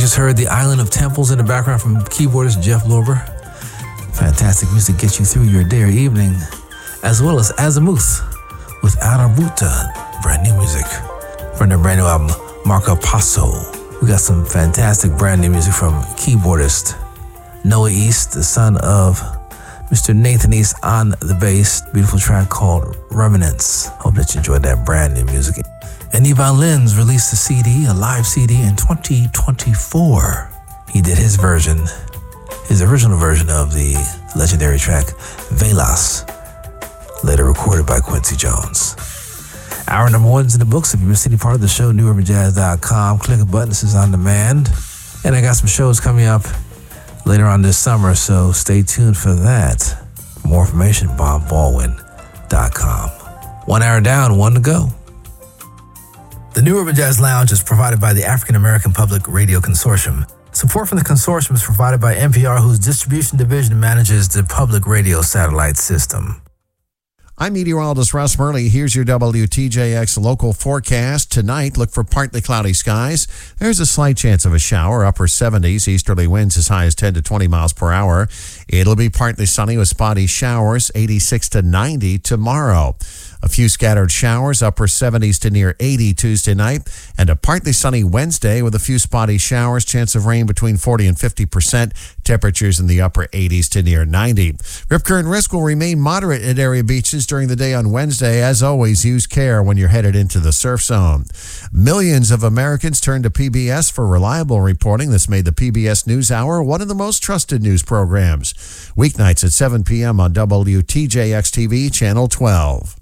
just heard The Island of Temples in the background from keyboardist Jeff Lorber. Fantastic music gets you through your day or evening, as well as Azimuth with Arabuta, brand new music from their brand new album, Marco Passo. We got some fantastic brand new music from keyboardist Noah East, the son of Mr. Nathan East on the bass. Beautiful track called Remnants. Hope that you enjoyed that brand new music. And Yvonne Lins released a CD, a live CD in 2024. He did his version, his original version of the legendary track Velas, later recorded by Quincy Jones. Hour number 1's in the books. If you missed any part of the show, newurbanjazz.com. Click a button. This is on demand. And I got some shows coming up later on this summer, so stay tuned for that. For more information, bobbaldwin.com. 1 hour down, 1 to go. The New Urban Jazz Lounge is provided by the African American Public Radio Consortium. Support from the consortium is provided by NPR, whose distribution division manages the public radio satellite system. I'm meteorologist Russ Murley. Here's your WTJX local forecast. Tonight, look for partly cloudy skies. There's a slight chance of a shower, upper 70s, easterly winds as high as 10 to 20 miles per hour. It'll be partly sunny with spotty showers, 86 to 90 tomorrow. A few scattered showers, upper 70s to near 80 Tuesday night, and a partly sunny Wednesday with a few spotty showers, chance of rain between 40 and 50%, temperatures in the upper 80s to near 90. Rip current risk will remain moderate at area beaches during the day on Wednesday. As always, use care when you're headed into the surf zone. Millions of Americans turn to PBS for reliable reporting. This made the PBS NewsHour one of the most trusted news programs. Weeknights at 7 p.m. on WTJX TV, Channel 12.